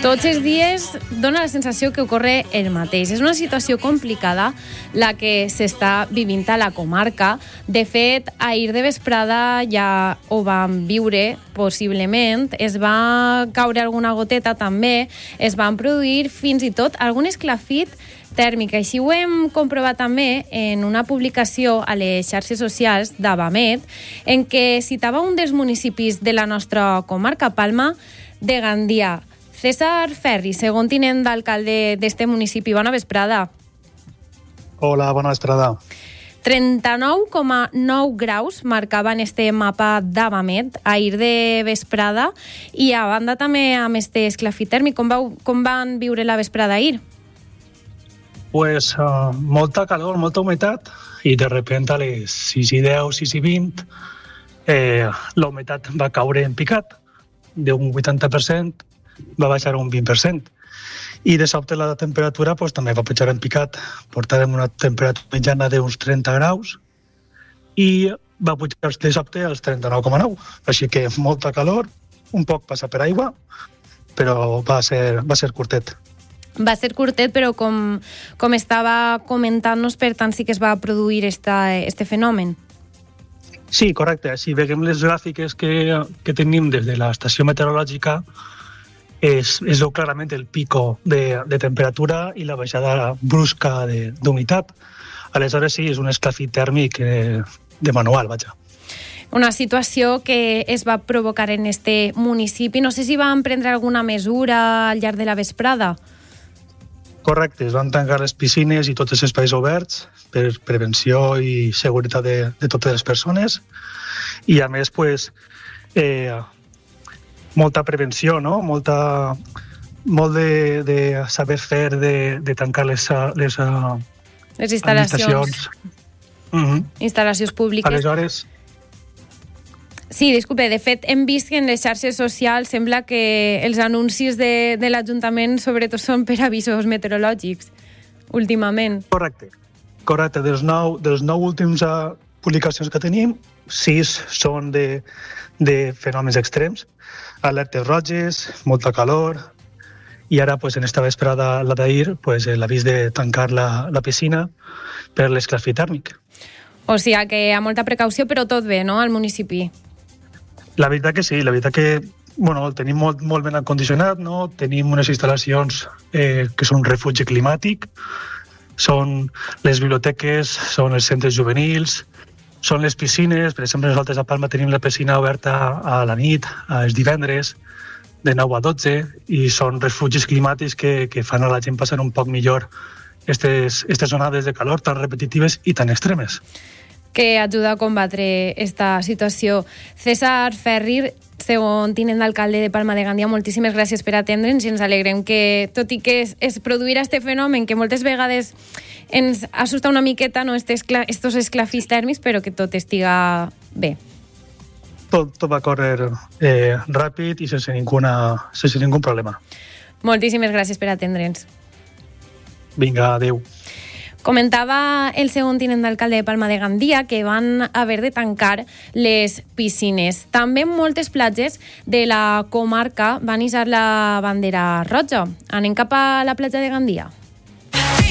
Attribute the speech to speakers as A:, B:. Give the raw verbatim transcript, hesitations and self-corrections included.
A: Tots els dies dona la sensació que ocorre el mateix. És una situació complicada la que s'està vivint a la comarca. De fet, ahir de vesprada ja ho vam viure, possiblement. Es va caure alguna goteta també. Es van produir fins i tot algun esclafit tèrmic. Així ho hem comprovat també en una publicació a les xarxes socials d'Avamet, en què citava un dels municipis de la nostra comarca, Palma de Gandia. César Ferri, segon tinent d'alcalde d'este municipi. Bona vesprada.
B: Hola, bona vesprada.
A: trenta-nou coma nou graus marcaven este mapa d'Avamet ahir de vesprada i a banda també amb este esclafit tèrmic. Com, vau, com van viure la vesprada ahir?
B: Pues uh, molta calor, molta humitat i de repente a les sis i deu, sis i vint eh, la humitat va caure en picat d'un vuitanta per cent, va baixar un vint per cent. I de sobte la temperatura pues, també va pujar en picat. Portàvem una temperatura mitjana d'uns trenta graus i va pujar de sobte als trenta-nou coma nou. Així que molta calor, un poc passa per aigua, però va ser, va ser curtet.
A: Va ser curtet, però com, com estava comentant-nos, per tant sí que es va produir esta, este fenomen.
B: Sí, correcte. Si veiem les gràfiques que, que tenim des de l'estació meteorològica, és, és clarament el pico de, de temperatura i la baixada brusca d'humitat. Aleshores, sí, és un esclafit tèrmic eh, de manual, vaja.
A: Una situació que es va provocar en este municipi. No sé si van prendre alguna mesura al llarg de la vesprada.
B: Correcte, es van tancar les piscines i tots els espais oberts per prevenció i seguretat de, de totes les persones. I a més, pues, eh, molta prevenció, no? Molta, molt de, de saber fer de, de tancar les, les,
A: les instal·lacions.
B: Mm-hmm.
A: Instal·lacions públiques.
B: Aleshores...
A: Sí, disculpe, de fet hem vist que en les xarxes socials sembla que els anuncis de, de l'Ajuntament sobretot són per avisos meteorològics, últimament.
B: Correcte, correcte. Dels nou, dels nou últims uh, publicacions que tenim, sis són de, de fenòmens extrems, alertes roges, molta calor, i ara, pues, en esta vesprada, la d'ahir, pues, l'avís de tancar la, la piscina per l'esclafit tèrmic.
A: O sigui que hi ha molta precaució, però tot bé, no?, al municipi.
B: La veritat que sí, la veritat que bueno, el tenim molt, molt ben acondicionat, no? Tenim unes instal·lacions eh, que són un refugi climàtic, són les biblioteques, són els centres juvenils, són les piscines. Per exemple, nosaltres a Palma tenim la piscina oberta a la nit, els divendres, de nou a dotze, i són refugis climàtics que, que fan a la gent passar un poc millor aquestes onades de calor tan repetitives i tan extremes.
A: Que ajuda a combatre esta situació. César Ferri, segon tinent d'alcalde de Palma de Gandia, moltíssimes gràcies per atendre'ns i ens alegrem que, tot i que es, es produirà este fenomen, que moltes vegades ens assusta una miqueta, no, estos esclafits tèrmics, però que tot estiga bé.
B: Tot, tot va córrer eh, ràpid i sense, ninguna, sense ningú problema.
A: Moltíssimes gràcies per atendre'ns.
B: Vinga, adéu.
A: Comentava el segon tinent d'alcalde de Palma de Gandia que van haver de tancar les piscines. També moltes platges de la comarca van hissar la bandera roja. Anem cap a la platja de Gandia.